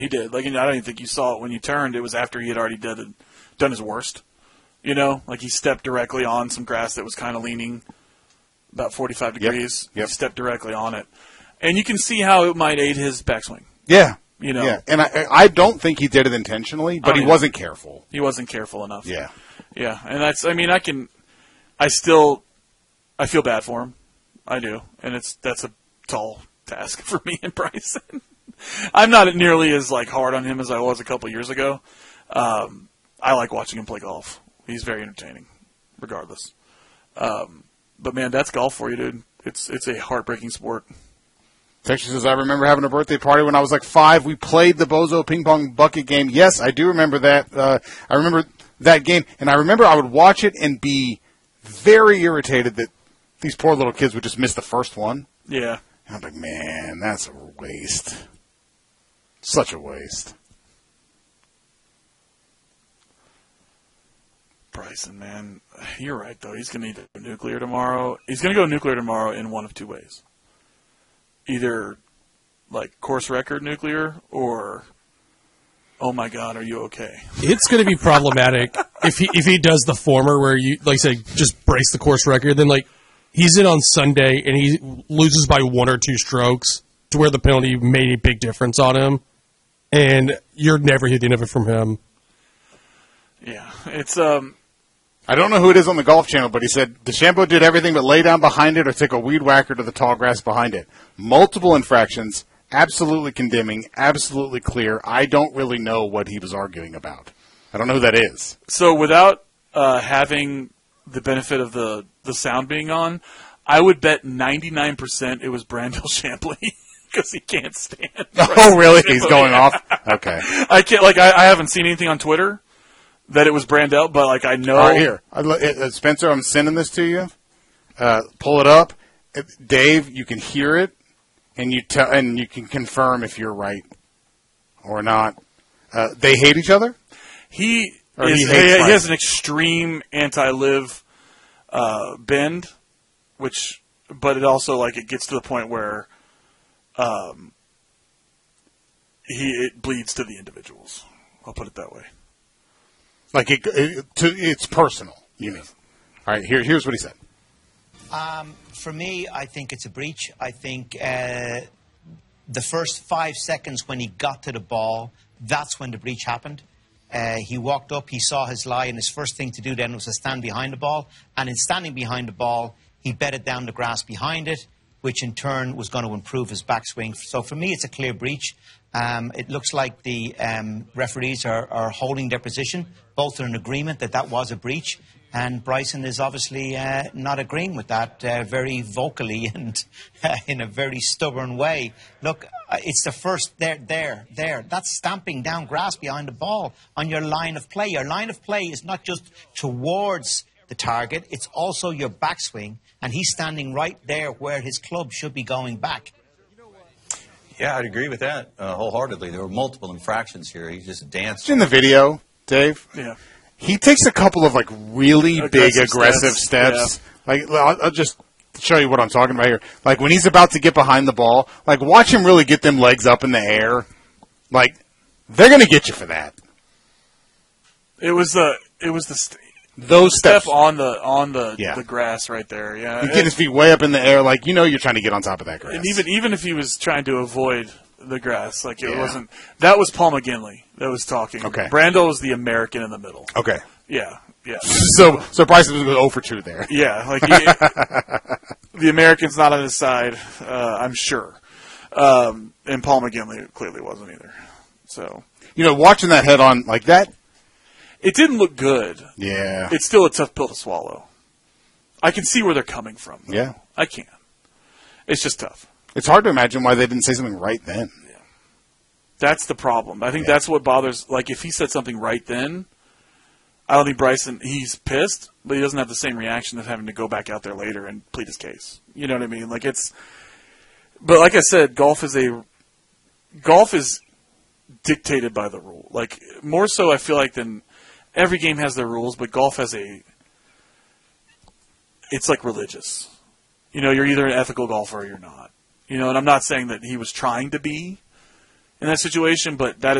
He did. Like, I don't even think you saw it when you turned. It was after he had already done his worst. You know, like he stepped directly on some grass that was kind of leaning about 45 degrees. Yep. He stepped directly on it. And you can see how it might aid his backswing. Yeah. You know? Yeah. And I don't think he did it intentionally, but he wasn't careful. He wasn't careful enough. Yeah. Yeah. And that's, I mean, I feel bad for him. I do. And that's a tall task for me and Bryson. I'm not nearly as like hard on him as I was a couple years ago. I like watching him play golf. He's very entertaining, regardless. But man, that's golf for you, dude. It's a heartbreaking sport. Texas says, I remember having a birthday party when I was like 5. We played the Bozo ping pong bucket game. Yes, I do remember that. I remember that game, and I remember I would watch it and be very irritated that these poor little kids would just miss the first one. Yeah. And I'm like, man, that's a waste. Such a waste. Bryson, man, you're right, though. He's going to need to go nuclear tomorrow. He's going to go nuclear tomorrow in one of two ways. Either, like, course record nuclear or, oh, my God, are you okay? It's going to be problematic if he does the former where you, like I said, just breaks the course record. Then, like, he's in on Sunday and he loses by 1 or 2 strokes to where the penalty made a big difference on him. And you're never hitting of it from him. Yeah, it's I don't know who it is on the Golf Channel, but he said DeChambeau did everything but lay down behind it or take a weed whacker to the tall grass behind it. Multiple infractions, absolutely condemning, absolutely clear. I don't really know what he was arguing about. I don't know who that is. So without having the benefit of the sound being on, I would bet 99% it was Brandel Champley. Because he can't stand. Oh, really? He's going off? Okay. I can't. Like, I haven't seen anything on Twitter that it was Brandel, but like I know. All right, here, Spencer, I'm sending this to you. Pull it up, Dave. You can hear it, and you can confirm if you're right or not. They hate each other. He has an extreme anti-live bend, but it also like it gets to the point where. It bleeds to the individuals. I'll put it that way. Like it's personal. You mean? All right. Here's what he said. For me, I think it's a breach. I think the first 5 seconds when he got to the ball, that's when the breach happened. He walked up, he saw his lie, and his first thing to do then was to stand behind the ball. And in standing behind the ball, he bedded down the grass behind it, which in turn was going to improve his backswing. So for me, it's a clear breach. It looks like the referees are holding their position. Both are in agreement that was a breach. And Bryson is obviously not agreeing with that very vocally and in a very stubborn way. Look, it's the first there. That's stamping down grass behind the ball on your line of play. Your line of play is not just towards the target, it's also your backswing, and he's standing right there where his club should be going back. Yeah, I'd agree with that wholeheartedly. There were multiple infractions here. He just danced. In the video, Dave, yeah, he takes a couple of like really big aggressive steps. Yeah. Like I'll just show you what I'm talking about here. Like when he's about to get behind the ball, like watch him really get them legs up in the air. Like they're going to get you for that. Those steps on the grass right there. Yeah, he get his feet way up in the air, like you're trying to get on top of that grass. And even if he was trying to avoid the grass, like it wasn't. That was Paul McGinley that was talking. Okay, Brandel was the American in the middle. Okay, yeah. So Bryson was 0 for 2 there. Yeah, like the American's not on his side. I'm sure, and Paul McGinley clearly wasn't either. So watching that head on like that. It didn't look good. Yeah. It's still a tough pill to swallow. I can see where they're coming from, though. Yeah. I can. It's just tough. It's hard to imagine why they didn't say something right then. Yeah. That's the problem. I think that's what bothers. Like, if he said something right then, I don't think Bryson, he's pissed, but he doesn't have the same reaction of having to go back out there later and plead his case. You know what I mean? Like, but like I said, golf is dictated by the rule. Like, more so I feel like than every game has their rules, but golf has it's like religious. You're either an ethical golfer or you're not. And I'm not saying that he was trying to be, in that situation, but that